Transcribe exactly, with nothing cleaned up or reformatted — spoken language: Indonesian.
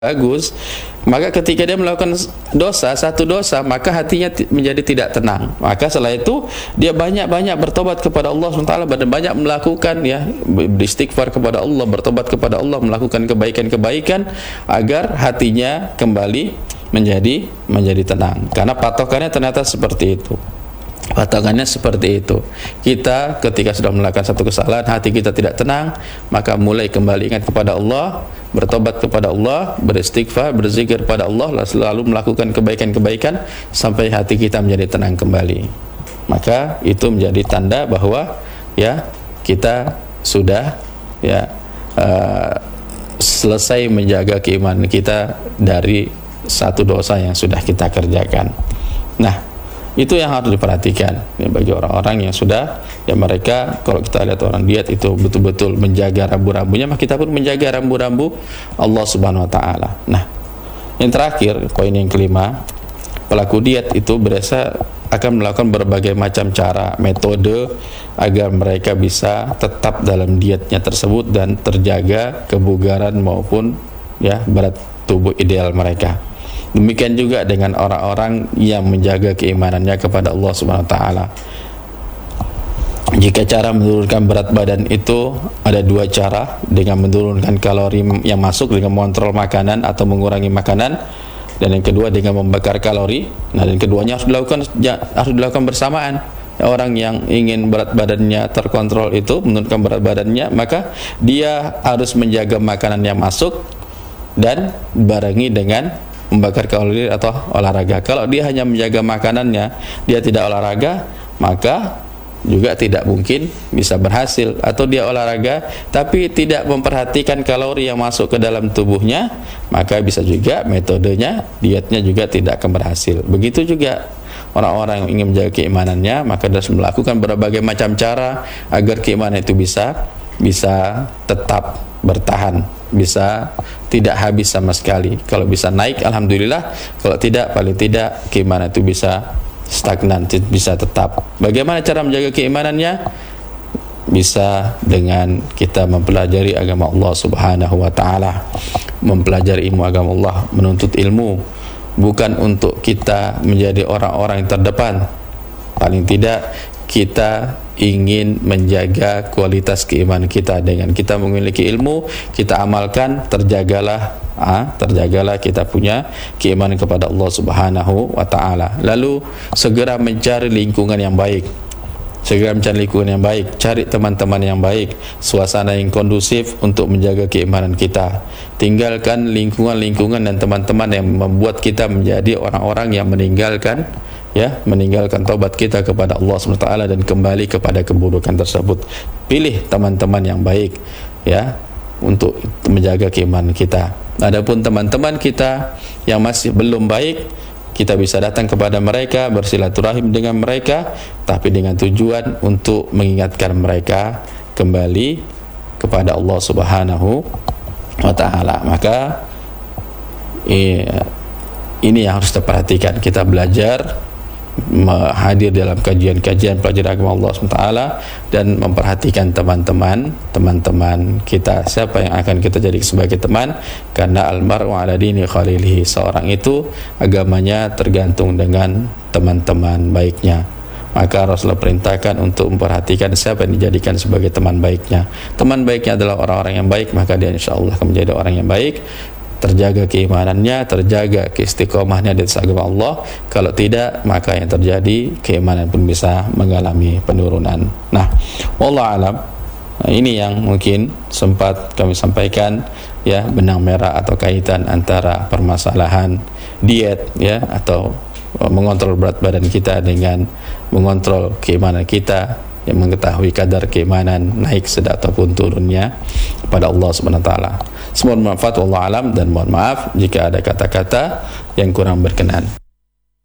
bagus, maka ketika dia melakukan dosa, satu dosa, maka hatinya menjadi tidak tenang. Maka setelah itu dia banyak-banyak bertobat kepada Allah subhanahu wa taala, dan banyak melakukan ya beristighfar kepada Allah, bertobat kepada Allah, melakukan kebaikan-kebaikan agar hatinya kembali menjadi menjadi tenang. Karena patokannya ternyata seperti itu. Patokannya seperti itu. Kita ketika sudah melakukan satu kesalahan, hati kita tidak tenang, maka mulai kembali ingat kepada Allah, bertobat kepada Allah, beristighfar, berzikir kepada Allah, lalu melakukan kebaikan-kebaikan sampai hati kita menjadi tenang kembali. Maka itu menjadi tanda bahwa ya kita sudah ya uh, selesai menjaga keimanan kita dari satu dosa yang sudah kita kerjakan. Nah, itu yang harus diperhatikan ya, bagi orang-orang yang sudah ya mereka, kalau kita lihat orang diet itu betul-betul menjaga rambu-rambunya, maka kita pun menjaga rambu-rambu Allah subhanahu wa ta'ala. Nah, yang terakhir, poin yang kelima, pelaku diet itu biasa akan melakukan berbagai macam cara, metode agar mereka bisa tetap dalam dietnya tersebut dan terjaga kebugaran maupun ya berat tubuh ideal mereka. Demikian juga dengan orang-orang yang menjaga keimanannya kepada Allah subhanahu wa taala. Jika cara menurunkan berat badan itu ada dua cara, dengan menurunkan kalori yang masuk dengan mengontrol makanan atau mengurangi makanan, dan yang kedua dengan membakar kalori. Nah, dan keduanya harus dilakukan ya, harus dilakukan bersamaan. Orang yang ingin berat badannya terkontrol itu, menurunkan berat badannya, maka dia harus menjaga makanan yang masuk dan barengi dengan membakar kalori atau olahraga. Kalau dia hanya menjaga makanannya, dia tidak olahraga, maka juga tidak mungkin bisa berhasil. Atau dia olahraga tapi tidak memperhatikan kalori yang masuk ke dalam tubuhnya, maka bisa juga metodenya, dietnya juga tidak akan berhasil. Begitu juga orang-orang yang ingin menjaga keimanannya, maka harus melakukan berbagai macam cara agar keimanan itu bisa bisa tetap bertahan, bisa tidak habis sama sekali. Kalau bisa naik, alhamdulillah. Kalau tidak, paling tidak keimanan itu bisa stagnan, bisa tetap. Bagaimana cara menjaga keimanannya? Bisa dengan kita mempelajari agama Allah subhanahu wa ta'ala, mempelajari ilmu agama Allah, menuntut ilmu bukan untuk kita menjadi orang-orang yang terdepan. Paling tidak kita ingin menjaga kualitas keimanan kita. Dengan kita memiliki ilmu, kita amalkan, terjagalah ah, terjagalah kita punya keimanan kepada Allah subhanahu wa ta'ala. Lalu segera mencari lingkungan yang baik, segera mencari lingkungan yang baik, cari teman-teman yang baik, suasana yang kondusif untuk menjaga keimanan kita. Tinggalkan lingkungan-lingkungan dan teman-teman yang membuat kita menjadi orang-orang yang meninggalkan ya, meninggalkan taubat kita kepada Allah subhanahu wa taala dan kembali kepada keburukan tersebut. Pilih teman-teman yang baik ya untuk menjaga keimanan kita. Adapun teman-teman kita yang masih belum baik, kita bisa datang kepada mereka, bersilaturahim dengan mereka, tapi dengan tujuan untuk mengingatkan mereka kembali kepada Allah subhanahu wa taala. Maka ini yang harus diperhatikan. Kita belajar hadir dalam kajian-kajian pelajaran agama Allah subhanahu wa taala dan memperhatikan teman-teman teman-teman kita, siapa yang akan kita jadi sebagai teman, karena almar'u ala dini khalilihi, seorang itu agamanya tergantung dengan teman-teman baiknya. Maka Rasulullah perintahkan untuk memperhatikan siapa yang dijadikan sebagai teman baiknya. Teman baiknya adalah orang-orang yang baik, maka dia insyaallah akan menjadi orang yang baik, terjaga keimanannya, terjaga keistiqomahnya di atas agama Allah. Kalau tidak, maka yang terjadi keimanan pun bisa mengalami penurunan. Nah, wallahu alam. Nah, ini yang mungkin sempat kami sampaikan ya, benang merah atau kaitan antara permasalahan diet ya atau mengontrol berat badan kita dengan mengontrol keimanan kita, yang mengetahui kadar keimanan naik sedang ataupun turunnya kepada Allah subhanahu wa taala. Semoga bermanfaat, wallahu alam, dan mohon maaf jika ada kata-kata yang kurang berkenan.